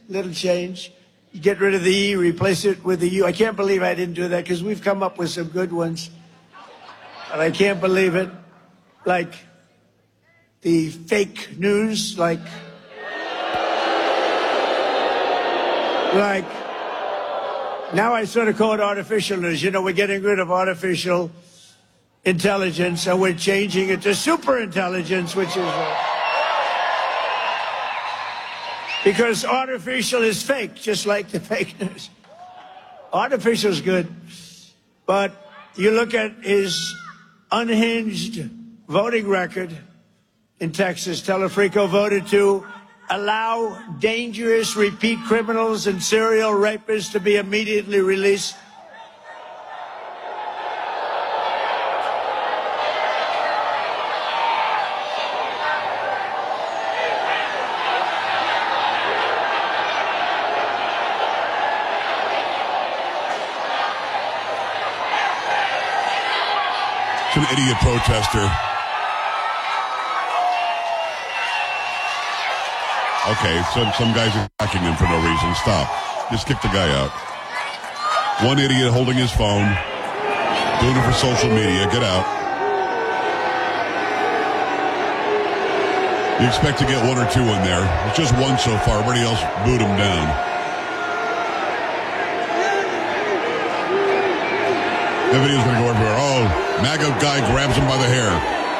little change. You get rid of the E, replace it with the U. I can't believe I didn't do that because we've come up with some good ones. But I can't believe it. Like the fake news, like now I sort of call it artificial news. You know, we're getting rid of artificial intelligence and we're changing it to super intelligence, which is because artificial is fake, just like the fake news. Artificial is good, but you look at his unhinged voting record in Texas. Telefrico voted to allow dangerous repeat criminals and serial rapists to be immediately released. Some idiot protester. Okay, some guys are attacking him for no reason. Stop. Just kick the guy out. One idiot holding his phone, doing it for social media. Get out. You expect to get one or two in there. It's just one so far. Everybody else booed him down. The video's going to go everywhere. Oh, MAGA guy grabs him by the hair.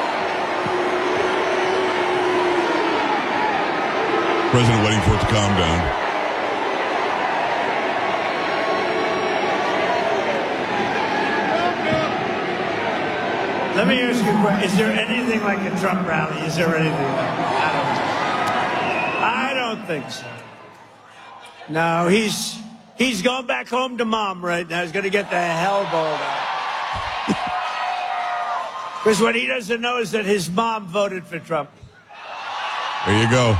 President waiting for it to calm down. Let me ask you a question. Is there anything like a Trump rally? Is there anything like that? I don't think so. No, he's going back home to mom right now. He's going to get the hell balled out. Because what he doesn't know is that his mom voted for Trump. There you go.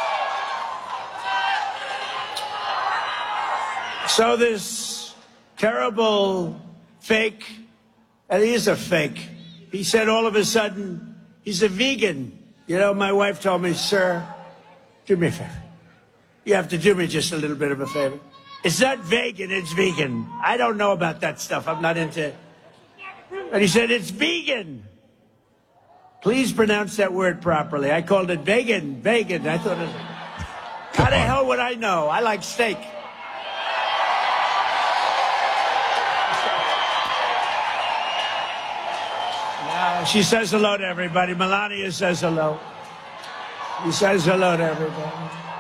So this terrible fake, and he is a fake. He said all of a sudden, he's a vegan. You know, my wife told me, sir, do me a favor. You have to do me just a little bit of a favor. It's not vegan, it's vegan. I don't know about that stuff. I'm not into it. And he said, it's vegan. Please pronounce that word properly. I called it vegan. I thought it was... How the hell would I know? I like steak. She says hello to everybody. Melania says hello. She says hello to everybody.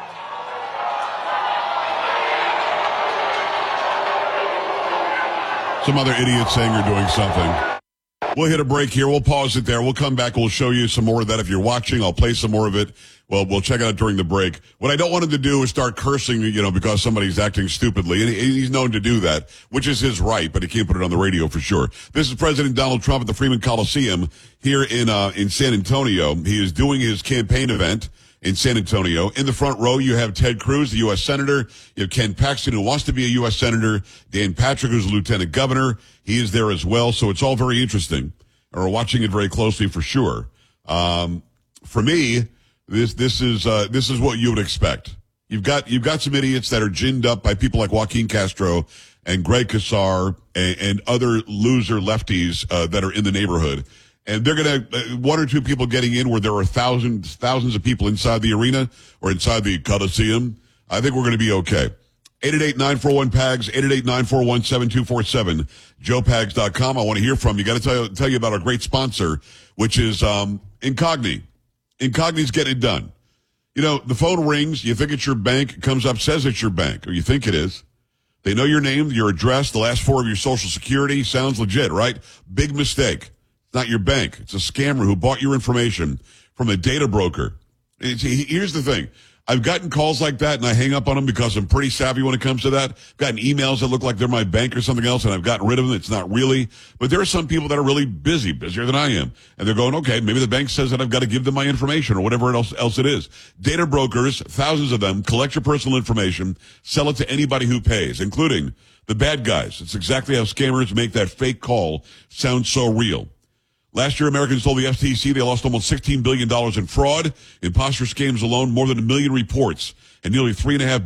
Some other idiot saying or doing something. We'll hit a break here. We'll pause it there. We'll come back. We'll show you some more of that. If you're watching, I'll play some more of it. Well, we'll check it out during the break. What I don't want him to do is start cursing, because somebody's acting stupidly. And he's known to do that, which is his right, but he can't put it on the radio for sure. This is President Donald Trump at the Freeman Coliseum here in San Antonio. He is doing his campaign event in San Antonio. In the front row, you have Ted Cruz, the U.S. Senator. You have Ken Paxton, who wants to be a U.S. Senator. Dan Patrick, who's a Lieutenant Governor. He is there as well. So it's all very interesting. And we're watching it very closely for sure. For me, this is what you would expect. You've got some idiots that are ginned up by people like Joaquin Castro and Greg Casar and other loser lefties that are in the neighborhood. And they're going to, one or two people getting in where there are thousands of people inside the arena or inside the Coliseum. I think we're going to be okay. 888-941-PAGS, 888-941-7247, joepags.com. I want to hear from you. Got to tell you about our great sponsor, which is Incogni. Incogni's getting it done. The phone rings, you think it's your bank, it comes up, says it's your bank, or you think it is. They know your name, your address, the last four of your social security. Sounds legit, right? Big mistake. It's not your bank. It's a scammer who bought your information from a data broker. Here's the thing. I've gotten calls like that, and I hang up on them because I'm pretty savvy when it comes to that. I've gotten emails that look like they're my bank or something else, and I've gotten rid of them. It's not really. But there are some people that are really busier than I am. And they're going, okay, maybe the bank says that I've got to give them my information or whatever else it is. Data brokers, thousands of them, collect your personal information, sell it to anybody who pays, including the bad guys. It's exactly how scammers make that fake call sound so real. Last year, Americans told the FTC they lost almost $16 billion in fraud. Imposter scams alone, more than 1 million reports, and nearly $3.5